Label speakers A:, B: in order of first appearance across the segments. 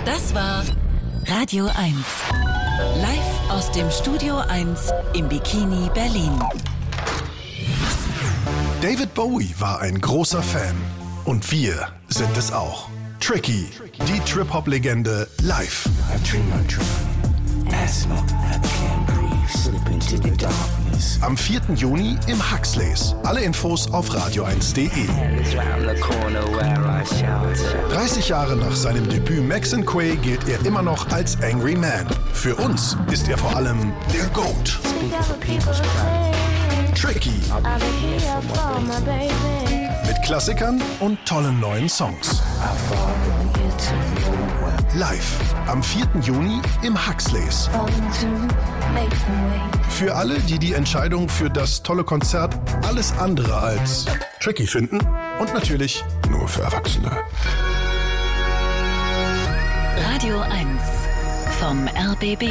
A: Das war Radio 1. Live aus dem Studio 1 im Bikini Berlin.
B: David Bowie war ein großer Fan. Und wir sind es auch. Tricky, die Trip-Hop-Legende live. Am 4. Juni im Huxleys. Alle Infos auf radio1.de. 30 Jahre nach seinem Debüt Max & Quay gilt er immer noch als Angry Man. Für uns ist er vor allem der GOAT. Tricky. Mit Klassikern und tollen neuen Songs. Live am 4. Juni im Huxleys. Für alle, die die Entscheidung für das tolle Konzert alles andere als tricky finden und natürlich nur für Erwachsene.
A: Radio 1 vom RBB.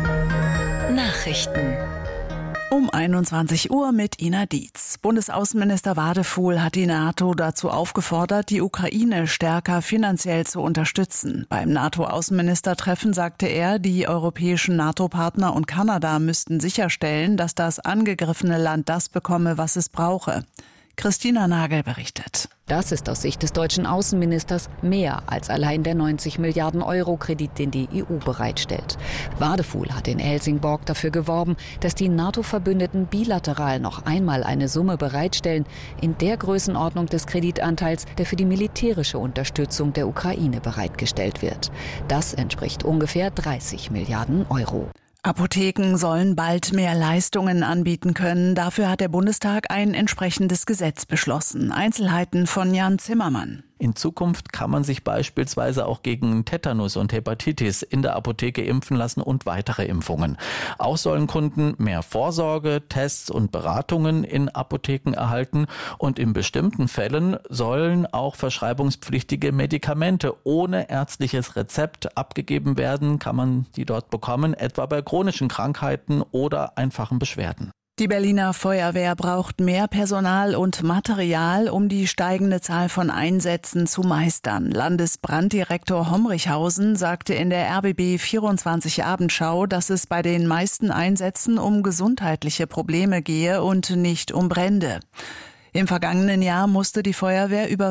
A: Nachrichten.
C: Um 21 Uhr mit Ina Dietz. Bundesaußenminister Wadefuhl hat die NATO dazu aufgefordert, die Ukraine stärker finanziell zu unterstützen. Beim NATO-Außenministertreffen sagte er, die europäischen NATO-Partner und Kanada müssten sicherstellen, dass das angegriffene Land das bekomme, was es brauche. Christina Nagel berichtet.
D: Das ist aus Sicht des deutschen Außenministers mehr als allein der 90 Milliarden Euro Kredit, den die EU bereitstellt. Wadefuhl hat in Helsingborg dafür geworben, dass die NATO-Verbündeten bilateral noch einmal eine Summe bereitstellen, in der Größenordnung des Kreditanteils, der für die militärische Unterstützung der Ukraine bereitgestellt wird. Das entspricht ungefähr 30 Milliarden Euro.
C: Apotheken sollen bald mehr Leistungen anbieten können. Dafür hat der Bundestag ein entsprechendes Gesetz beschlossen. Einzelheiten von Jan Zimmermann.
E: In Zukunft kann man sich beispielsweise auch gegen Tetanus und Hepatitis in der Apotheke impfen lassen und weitere Impfungen. Auch sollen Kunden mehr Vorsorge, Tests und Beratungen in Apotheken erhalten. Und in bestimmten Fällen sollen auch verschreibungspflichtige Medikamente ohne ärztliches Rezept abgegeben werden. Kann man die dort bekommen, etwa bei chronischen Krankheiten oder einfachen Beschwerden.
C: Die Berliner Feuerwehr braucht mehr Personal und Material, um die steigende Zahl von Einsätzen zu meistern. Landesbranddirektor Homrichhausen sagte in der RBB 24 Abendschau, dass es bei den meisten Einsätzen um gesundheitliche Probleme gehe und nicht um Brände. Im vergangenen Jahr musste die Feuerwehr über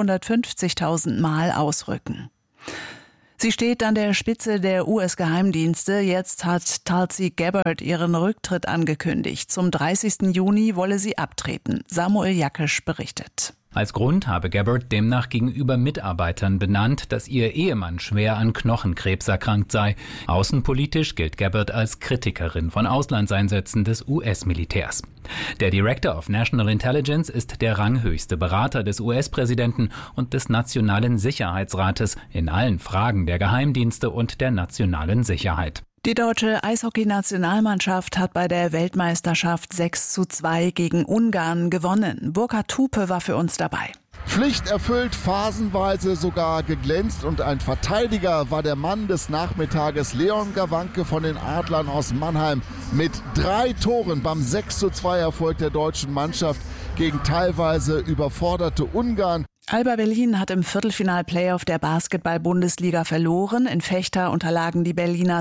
C: 550.000 Mal ausrücken. Sie steht an der Spitze der US-Geheimdienste. Jetzt hat Tulsi Gabbard ihren Rücktritt angekündigt. Zum 30. Juni wolle sie abtreten. Samuel Jakisch berichtet.
F: Als Grund habe Gabbard demnach gegenüber Mitarbeitern benannt, dass ihr Ehemann schwer an Knochenkrebs erkrankt sei. Außenpolitisch gilt Gabbard als Kritikerin von Auslandseinsätzen des US-Militärs. Der Director of National Intelligence ist der ranghöchste Berater des US-Präsidenten und des Nationalen Sicherheitsrates in allen Fragen der Geheimdienste und der nationalen Sicherheit.
C: Die deutsche Eishockey-Nationalmannschaft hat bei der Weltmeisterschaft 6:2 gegen Ungarn gewonnen. Burkhard Hupe war für uns dabei.
G: Pflicht erfüllt, phasenweise sogar geglänzt und ein Verteidiger war der Mann des Nachmittages, Leon Gawanke von den Adlern aus Mannheim, mit 3 Toren beim 6:2 Erfolg der deutschen Mannschaft gegen teilweise überforderte Ungarn.
C: Alba Berlin hat im Viertelfinal-Playoff der Basketball-Bundesliga verloren. In Fechter unterlagen die Berliner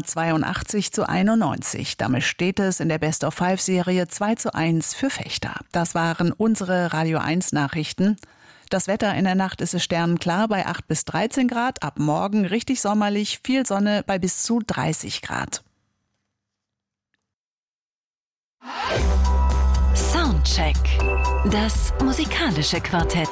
C: 82-91. Damit steht es in der Best-of-5-Serie 2:1 für Fechter. Das waren unsere Radio 1 Nachrichten. Das Wetter in der Nacht ist es sternenklar bei 8 bis 13 Grad. Ab morgen richtig sommerlich, viel Sonne bei bis zu 30 Grad.
A: Soundcheck. Das musikalische Quartett.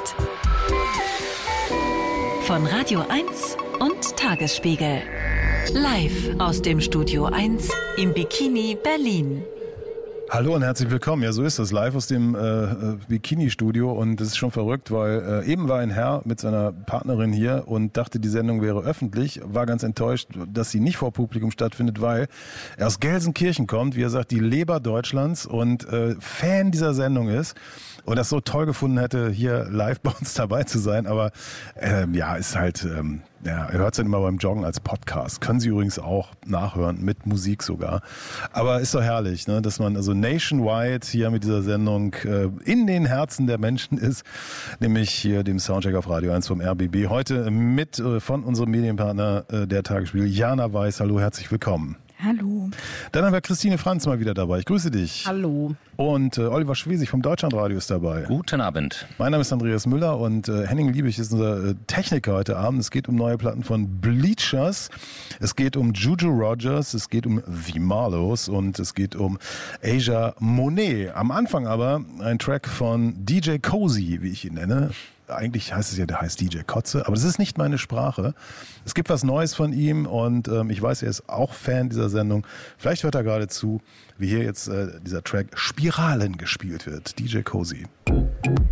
A: Von Radio 1 und Tagesspiegel. Live aus dem Studio 1 im Bikini Berlin.
B: Hallo und herzlich willkommen. Ja, so ist das, live aus dem Bikini-Studio und das ist schon verrückt, weil eben war ein Herr mit seiner Partnerin hier und dachte, die Sendung wäre öffentlich, war ganz enttäuscht, dass sie nicht vor Publikum stattfindet, weil er aus Gelsenkirchen kommt, wie er sagt, die Leber Deutschlands und Fan dieser Sendung ist und das so toll gefunden hätte, hier live bei uns dabei zu sein, aber ja, ist halt Ja, ihr hört es dann immer beim Joggen als Podcast. Können Sie übrigens auch nachhören, mit Musik sogar. Aber ist doch herrlich, ne, dass man also nationwide hier mit dieser Sendung in den Herzen der Menschen ist, nämlich hier dem Soundcheck auf Radio 1 vom RBB. Heute mit von unserem Medienpartner der Tagesspiegel, Jana Weiß. Hallo, herzlich willkommen.
H: Hallo.
B: Dann haben wir Christine Franz mal wieder dabei. Ich grüße dich.
H: Hallo.
B: Und Oliver Schwesig vom Deutschlandradio ist dabei.
I: Guten Abend.
B: Mein Name ist Andreas Müller und Henning Liebig ist unser Techniker heute Abend. Es geht um neue Platten von Bleachers, es geht um Juju Rogers, es geht um The Marlows und es geht um Asia Monet. Am Anfang aber ein Track von DJ Cozy, wie ich ihn nenne. Eigentlich heißt es ja, der heißt DJ Kotze, aber das ist nicht meine Sprache. Es gibt was Neues von ihm und ich weiß, er ist auch Fan dieser Sendung. Vielleicht hört er gerade zu, wie hier jetzt dieser Track Spiralen gespielt wird. DJ Cozy.